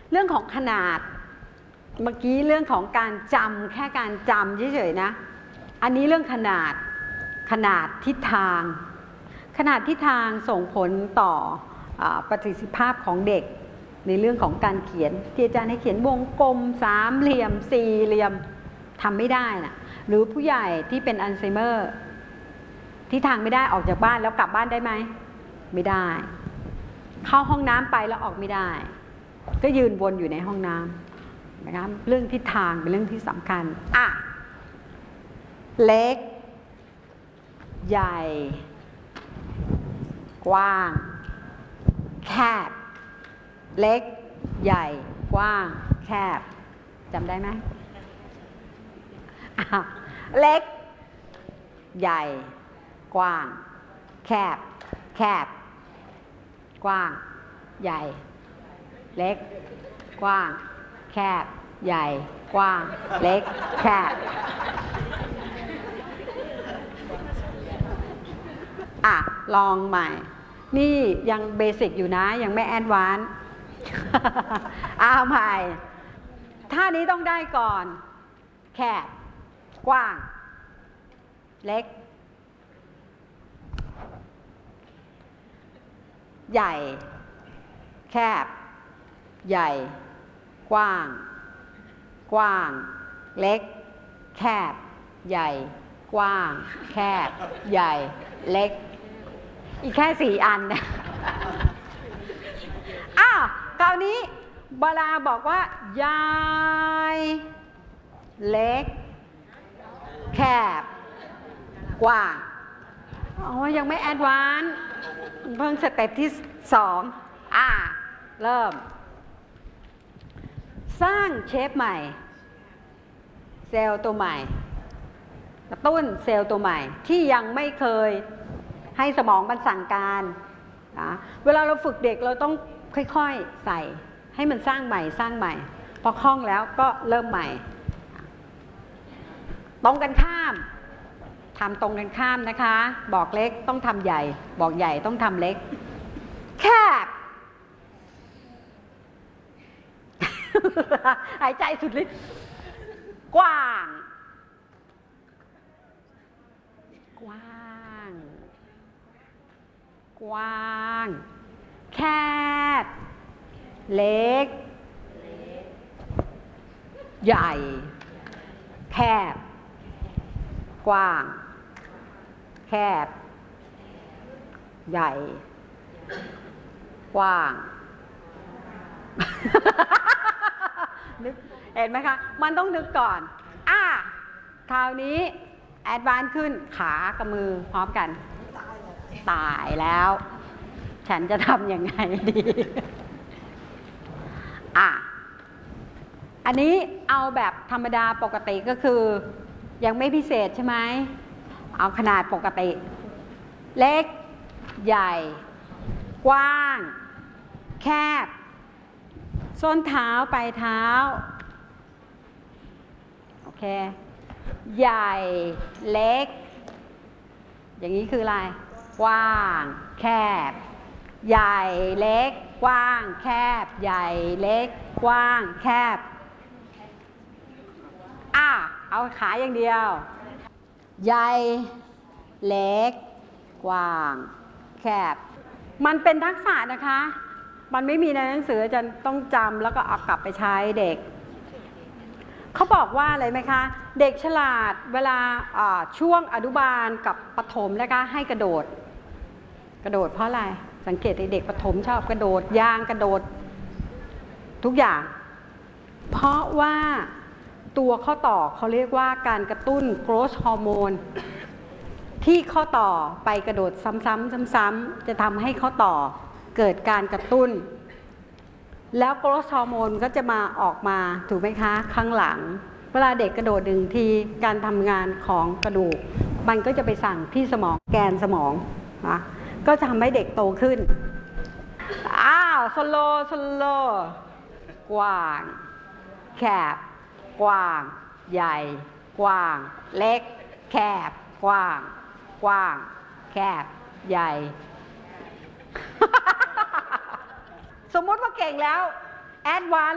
เรื่องของขนาดเมื่อกี้เรื่องของการจำแค่การจำเฉยๆนะอันนี้เรื่องขนาดทิศทางขนาดทิศทางส่งผลต่อประสิทธิภาพของเด็กในเรื่องของการเขียนที่อาจารย์ให้เขียนวงกลมสามเหลี่ยมสี่เหลี่ยมทำไม่ได้นะหรือผู้ใหญ่ที่เป็นอัลไซเมอร์ที่ทางไม่ได้ออกจากบ้านแล้วกลับบ้านได้ไหมไม่ได้เข้าห้องน้ำไปแล้วออกไม่ได้ก็ยืนวนอยู่ในห้องน้ำนะครับเรื่องทิศทางเป็นเรื่องที่สำคัญเล็กใหญ่กว้างแคบเล็กใหญ่กว้างแคบจำได้ไหมเล็กใหญ่กว้างแคบกว้างใหญ่เล็กกว้างแคบใหญ่กว้างเล็กแคบลองใหม่นี่ยังเบสิกอยู่นะยังไม่แอดวานซ์ใหม่ท่านี้ต้องได้ก่อนแคบกว้างเล็กใหญ่แคบใหญ่กว้างเล็กแคบใหญ่กว้างแคบใหญ่เล็กอีกแค่4 อันนะคราวนี้เวลาบอกว่าใหญ่เล็กแคบกว้างยังไม่แอดวานซ์เพิ่งสเต็ปที่2เริ่มสร้างเชฟใหม่เซลล์ตัวใหม่กระตุ้นเซลล์ตัวใหม่ที่ยังไม่เคยให้สมองมันสั่งการนะเวลาเราฝึกเด็กเราต้องค่อยๆใส่ให้มันสร้างใหม่พอคล่องแล้วก็เริ่มใหม่ตรงกันข้ามทำตรงกันข้ามนะคะบอกเล็กต้องทำใหญ่บอกใหญ่ต้องทำเล็กแคบ หายใจสุดฤทธิ์กว้างแคบเล็กใหญ่แคบกว้างแคบใหญ่กว้างนึกเห็นไหมคะมันต้องนึกก่อนคราวนี้แอดวานซ์ขึ้นขากับมือพร้อมกันตายแล้วฉันจะทำยังไงดีอันนี้เอาแบบธรรมดาปกติก็คือยังไม่พิเศษใช่ไหมเอาขนาดปกติเล็กใหญ่กว้างแคบส้นเท้าปลายเท้าโอเคใหญ่เล็กอย่างนี้คืออะไรกว้างแคบใหญ่เล็กกว้างแคบใหญ่เล็กกว้างแคบเอาขาอย่างเดียวใหญ่เล็กกว้างแคบมันเป็นทักษะนะคะมันไม่มีในหนังสือจะต้องจำแล้วก็เอากลับไปใช้เด็กเขาบอกว่าอะไรไหมคะเด็กฉลาดเวลาช่วงอนุบาลกับประถมนะคะให้กระโดดเพราะอะไรสังเกตเด็กประถมชอบกระโดดย่างกระโดดทุกอย่างเพราะว่าตัวข้อต่อเขาเรียกว่าการกระตุ้น growth hormone ที่ข้อต่อไปกระโดดซ้ำๆจะทำให้ข้อต่อเกิดการกระตุ้นแล้ว growth hormone ก็จะมาออกมาถูกไหมคะข้างหลังเวลาเด็กกระโดด1 ทีการทำงานของกระดูกมันก็จะไปสั่งที่สมองแกนสมองนะก็จะทำให้เด็กโตขึ้นสโลกว้างแคบกว้างใหญ่กว้างเล็กแคบกว้างแคบใหญ่ สมมติว่าเก่งแล้วแอดวานซ์